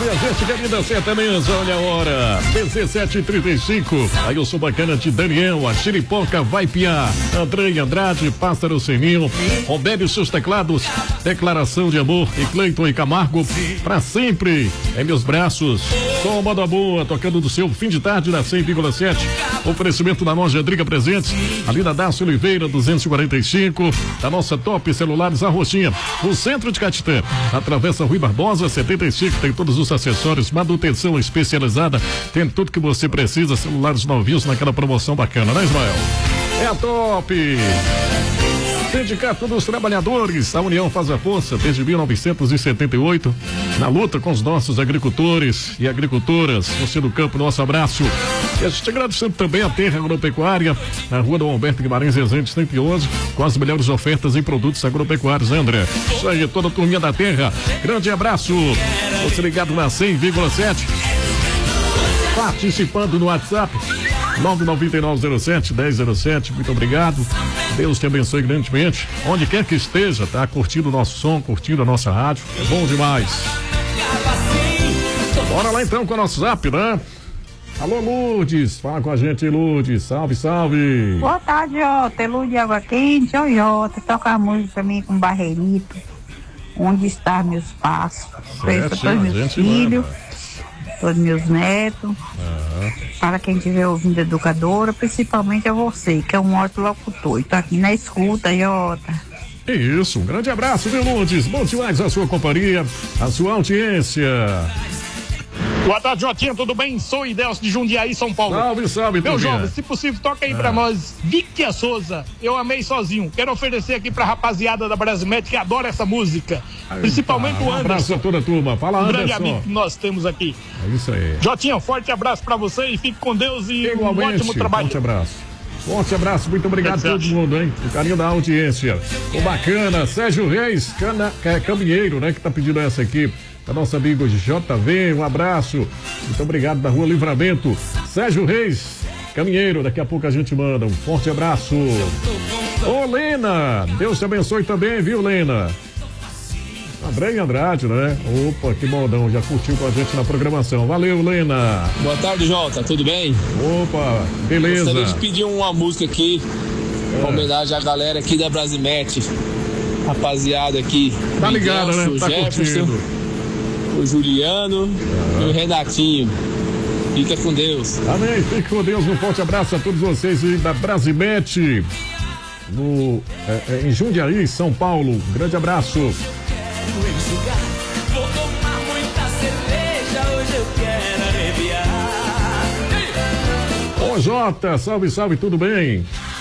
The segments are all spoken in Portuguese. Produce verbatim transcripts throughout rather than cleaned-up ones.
minha gente querida, sertaneja, olha a hora, dezessete e trinta e cinco. Aí eu sou bacana de Daniel, a Chiripoca vai piar, Andrei Andrade, Pássaro Seninho, Roberto e seus teclados, Declaração de Amor e Cleiton e Camargo, pra sempre em meus braços. Som moda boa, tocando do seu fim de tarde da cem vírgula sete. Oferecimento da loja Driga Presentes, ali da Dácio Oliveira duzentos e quarenta e cinco, da nossa Top Celulares a Roxinha, no centro de Catitã, atravessa Rui Barbosa setenta e cinco, tem todos os acessórios, manutenção especializada, tem tudo que você precisa, celulares novinhos naquela promoção bacana, né, Ismael? É a Top! Sindicato dos Trabalhadores, a União faz a força desde mil novecentos e setenta e oito, na luta com os nossos agricultores e agricultoras. Você do campo, nosso abraço. E a gente agradecendo também a Terra Agropecuária, na rua do Humberto Guimarães Rezende cento e onze, com as melhores ofertas em produtos agropecuários, né, André? Isso aí, toda a turminha da Terra. Grande abraço. Você ligado na cem vírgula sete. Participando no WhatsApp. nove nove nove zero sete, um zero zero sete, muito obrigado. Deus te abençoe grandemente. Onde quer que esteja, tá curtindo o nosso som, curtindo a nossa rádio. É bom demais. Bora lá então com o nosso zap, né? Alô, Lourdes, fala com a gente, Lourdes. Salve, salve. Boa tarde, Jota. É Lourdes de Água Quente. Ô, Jota, toca a música pra mim com Barreirito. Onde está meus passos? Beijo pra todos meus filhos. Todos meus netos, ah. Para quem estiver ouvindo educadora, principalmente a você, que é um ótimo locutor, e tá aqui na escuta, Jota. Isso, um grande abraço, viu, Lourdes? Bom demais a sua companhia, a sua audiência. Boa tarde, Jotinha, tudo bem? Sou Idelcio de Jundiaí, São Paulo. Salve, salve, meu jovem, se possível, toca aí ah. pra nós, Vicky Souza, Eu Amei Sozinho. Quero oferecer aqui pra rapaziada da Brasimet que adora essa música. Aí, principalmente tá. o Anderson. Um abraço a toda a turma. Fala, Anderson. Um grande amigo que nós temos aqui. É isso aí. Jotinha, forte abraço pra você e fique com Deus e igualmente, um ótimo trabalho. Forte abraço. Forte abraço, muito obrigado a todo mundo, hein? O carinho da audiência. O bacana, Sérgio Reis, cana, é, caminheiro, né? Que tá pedindo essa aqui. Para nosso amigo J V, um abraço. Muito obrigado da Rua Livramento. Sérgio Reis, caminheiro, daqui a pouco a gente manda. Um forte abraço. Ô, Lena, Deus te abençoe também, viu, Lena? André Andrade, né? Opa, que modão, já curtiu com a gente na programação. Valeu, Lena. Boa tarde, Jota, tudo bem? Opa, beleza. Gostaria de pedir uma música aqui, é. Em homenagem à galera aqui da Brasimet. Rapaziada aqui. Tá ligado, Miguel, né? Tá Jefferson, curtindo. O Juliano ah. e o Renatinho. Fica com Deus. Amém, fique com Deus. Um forte abraço a todos vocês aí da Brasimet, no, é, é, em Jundiaí, São Paulo. Um grande abraço. Vou tomar muita cerveja, hoje eu quero arrepiar. Ô Jota, salve, salve, tudo bem?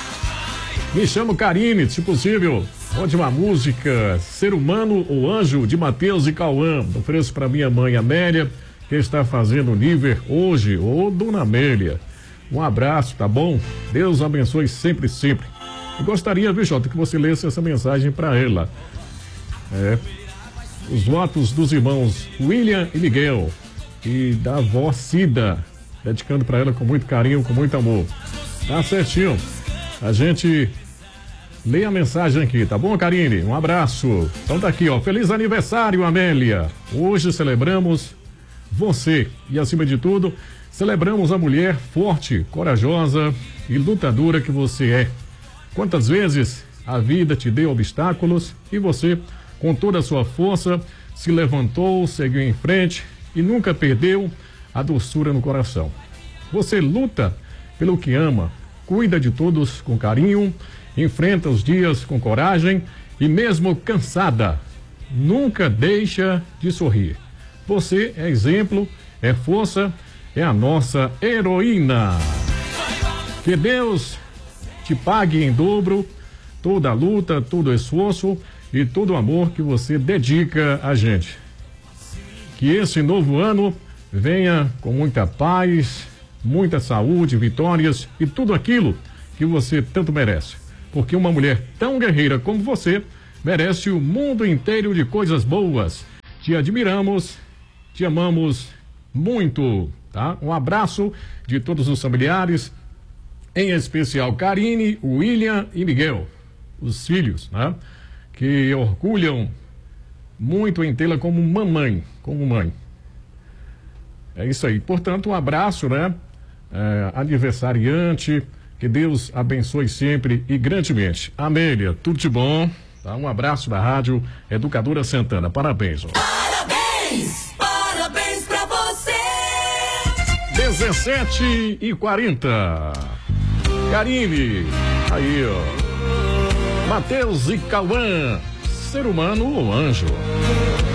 Me chamo Karine, se possível. Ótima música, Ser Humano ou Anjo, de Matheus e Cauã. Ofereço para minha mãe Amélia, que está fazendo o nível hoje, ô Dona Amélia. Um abraço, tá bom? Deus abençoe sempre, sempre. Eu gostaria, viu, Jota, que você lesse essa mensagem para ela. É, os votos dos irmãos William e Miguel e da avó Cida, dedicando para ela com muito carinho, com muito amor. Tá certinho. A gente lê a mensagem aqui, tá bom, Karine? Um abraço. Então tá aqui, ó. Feliz aniversário, Amélia. Hoje celebramos você e, acima de tudo, celebramos a mulher forte, corajosa e lutadora que você é. Quantas vezes a vida te deu obstáculos e você, com toda a sua força, se levantou, seguiu em frente e nunca perdeu a doçura no coração. Você luta pelo que ama, cuida de todos com carinho, enfrenta os dias com coragem e mesmo cansada, nunca deixa de sorrir. Você é exemplo, é força, é a nossa heroína. Que Deus te pague em dobro toda a luta, todo o esforço e todo o amor que você dedica a gente. Que esse novo ano venha com muita paz, muita saúde, vitórias e tudo aquilo que você tanto merece. Porque uma mulher tão guerreira como você merece o mundo inteiro de coisas boas. Te admiramos, te amamos muito, tá? Um abraço de todos os familiares, em especial Karine, William e Miguel, os filhos, né? Que orgulham muito em tê-la como mamãe, como mãe. É isso aí. Portanto, um abraço, né? É, aniversariante, que Deus abençoe sempre e grandemente. Amélia, tudo de bom. Tá? Um abraço da Rádio Educadora Santana. Parabéns. Ó. Parabéns, parabéns pra você. dezessete e quarenta. Karine, aí, ó. Matheus e Cauã, ser humano ou anjo?